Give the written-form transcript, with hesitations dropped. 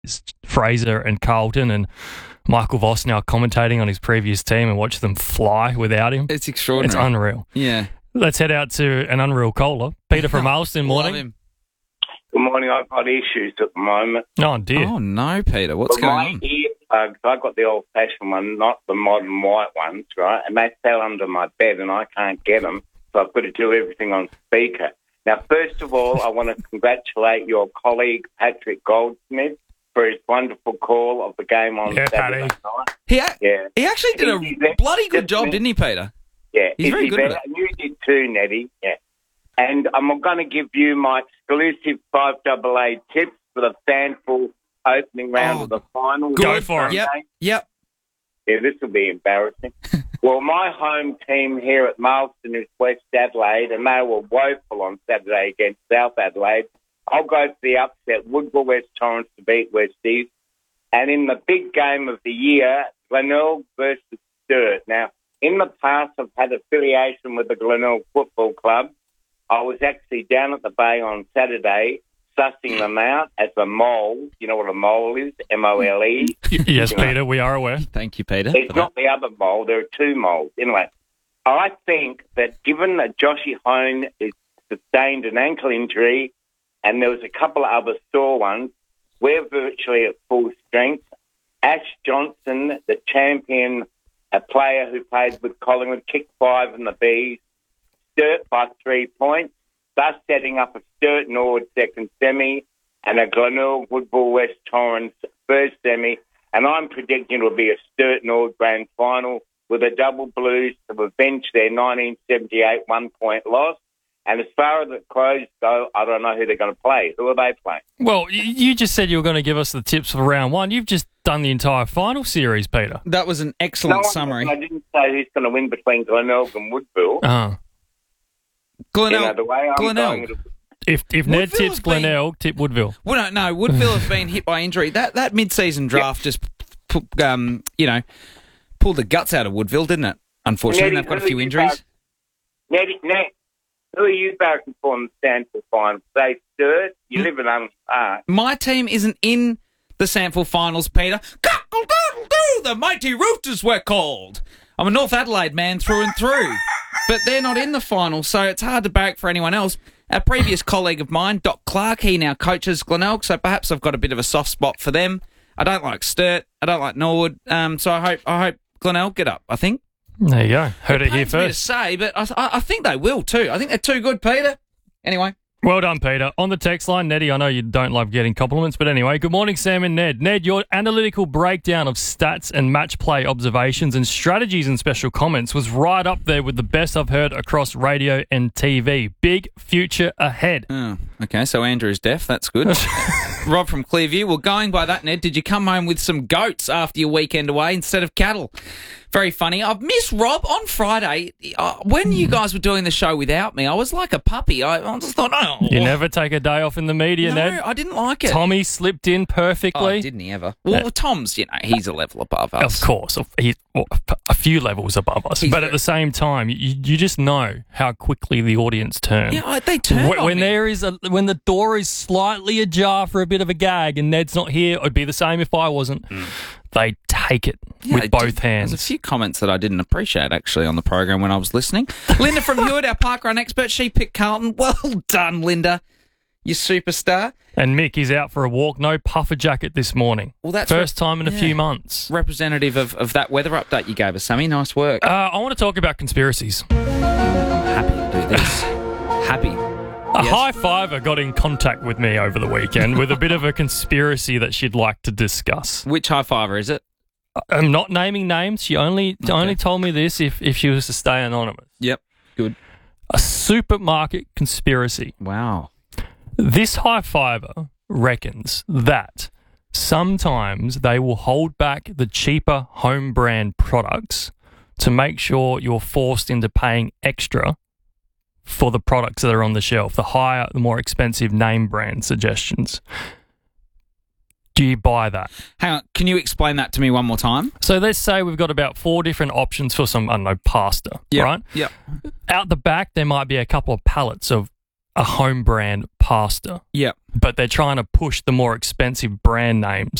Fraser and Carlton and Michael Voss now commentating on his previous team and watch them fly without him. It's extraordinary. It's unreal. Yeah. Let's head out to an unreal caller. Peter from Alston, morning. Love him. Good morning. I've got issues at the moment. Oh, dear. Oh, no, Peter. What's going on? My earplugs, I got the old-fashioned one, not the modern white ones, right? And they fell under my bed and I can't get them, so I've got to do everything on speaker. Now, first of all, I want to congratulate your colleague, Patrick Goldsmith, for his wonderful call of the game on Saturday night. He actually did a bloody good job, didn't he, Peter? Yeah. He's very good at it. And you did too, Nettie. Yeah. And I'm going to give you my exclusive 5AA tips for the Fanful opening round of the final. Go for it. Yep. Yeah, this will be embarrassing. Well, my home team here at Marston is West Adelaide, and they were woeful on Saturday against South Adelaide. I'll go for the upset, Woodville West Torrens to beat West East. And in the big game of the year, Glenelg versus Sturt. Now, in the past, I've had affiliation with the Glenelg Football Club. I was actually down at the Bay on Saturday sussing them out as a mole. You know what a mole is? M-O-L-E. Yes, Peter, we are aware. Thank you, Peter. It's not the other mole. There are two moles. Anyway, I think that given that Joshy Hone is sustained an ankle injury and there was a couple of other sore ones, we're virtually at full strength. Ash Johnson, the champion, a player who played with Collingwood, kicked 5 in the Bees, Sturt by 3 points, thus setting up a Sturt Nord second semi and a Glenelg Woodville West Torrens first semi. And I'm predicting it'll be a Sturt Nord grand final with a double Blues to avenge their 1978 1-point loss. And as far as the Crows go, I don't know who they're going to play. Who are they playing? Well, you just said you were going to give us the tips for round one. You've just done the entire final series, Peter. That was an excellent summary. I didn't say who's going to win between Glenelg and Woodville. Oh. Glenelg. The way I'm Glenelg. going, If Ned tips Glenelg, tip Woodville. Well, no, Woodville have been hit by injury. That mid-season draft just, pulled the guts out of Woodville, didn't it? Unfortunately, they've got a few injuries. Ned, who are you barracking for in the Sandford final? Say Sturt. You live in Park. My team isn't in the Sandford finals, Peter. Cockle-doodle-doo, the mighty Roosters were called. I'm a North Adelaide man through and through, but they're not in the final, so it's hard to barrack for anyone else. A previous colleague of mine, Doc Clark, he now coaches Glenelg, so perhaps I've got a bit of a soft spot for them. I don't like Sturt. I don't like Norwood. So I hope Glenelg get up, I think. There you go. Heard it here Pains me to first. say, but I think they will too. I think they're too good, Peter. Anyway. Well done, Peter. On the text line, Neddy, I know you don't love getting compliments, but anyway, good morning, Sam and Ned. Ned, your analytical breakdown of stats and match play observations and strategies and special comments was right up there with the best I've heard across radio and TV. Big future ahead. Oh, okay, so Andrew's deaf. That's good. Rob from Clearview. Well, going by that, Ned, did you come home with some goats after your weekend away instead of cattle? Very funny. I've missed Rob on Friday. When you guys were doing the show without me, I was like a puppy. I just thought, oh. You never take a day off in the media, No, Ned. I didn't like it. Tommy slipped in perfectly. Oh, didn't he ever? Well, Tom's, he's a level above us. Of course. He's a few levels above us. But at the same time, you just know how quickly the audience turn. Yeah, they turn on me. When the door is slightly ajar for a bit of a gag and Ned's not here, it'd be the same if I wasn't. They take it with both hands. There's a few comments that I didn't appreciate, actually, on the program when I was listening. Linda from Hewitt, our parkrun expert, she picked Carlton. Well done, Linda. You superstar. And Mick is out for a walk. No puffer jacket this morning. Well, that's first time in a few months. Representative of that weather update you gave us, Sammy. Nice work. I want to talk about conspiracies. Happy to do this. Happy. A high fiver got in contact with me over the weekend with a bit of a conspiracy that she'd like to discuss. Which high fiver is it? I'm not naming names. She only told me this if she was to stay anonymous. Yep. Good. A supermarket conspiracy. Wow. This high fiver reckons that sometimes they will hold back the cheaper home brand products to make sure you're forced into paying extra for the products that are on the shelf, the more expensive name brand suggestions. Do you buy that? Hang on, can you explain that to me one more time? So let's say we've got about 4 different options for some, pasta, right? Yeah. Out the back, there might be a couple of pallets of a home brand pasta. Yeah. but they're trying to push the more expensive brand names.